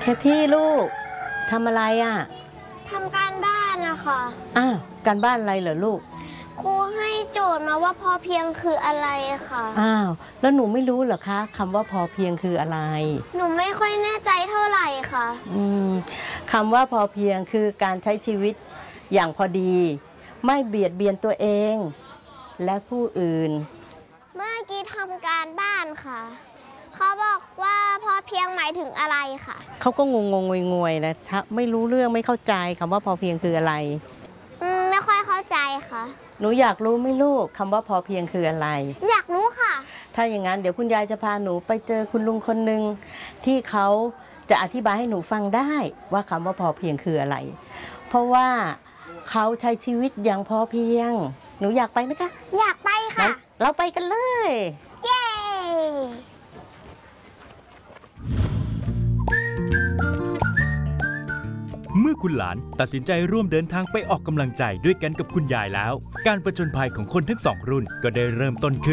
แค่ที่ลูกทำอะไรอ่ะทำการบ้านนะคะอ้าวการบ้านอะไรเหรอลูกครูให้โจทย์มาว่าพอเพียงคืออะไรค่ะอ้าวแล้วหนูไม่รู้เหรอคะคำว่าพอเพียงคืออะไรหนูไม่ค่อยแน่ใจเท่าไหร่ค่ะคำว่าพอเพียงคือการใช้ชีวิตอย่างพอดีไม่เบียดเบียนตัวเองและผู้อื่นเมื่อกี้ทำการบ้านค่ะเขาบอกว่าพอเพียงหมายถึงอะไรค่ะเขาก็งงงวยๆนะไม่รู้เรื่องไม่เข้าใจคำว่าพอเพียงคืออะไรไม่ค่อยเข้าใจค่ะหนูอยากรู้ไหมลูกคำว่าพอเพียงคืออะไรอยากรู้ค่ะถ้าอย่างนั้นเดี๋ยวคุณยายจะพาหนูไปเจอคุณลุงคนหนึ่งที่เขาจะอธิบายให้หนูฟังได้ว่าคำว่าพอเพียงคืออะไรเพราะว่าเขาใช้ชีวิตอย่างพอเพียงหนูอยากไปไหมคะอยากไปค่ะเราไปกันเลยเย้เมื่อคุณหลานตัดสินใจร่วมเดินทางไปออกกำลังใจด้วยกันกับคุณยายแล้วการผจญภัยของคนทั้งสองรุ่นก็ได้เริ่มต้นขึ้น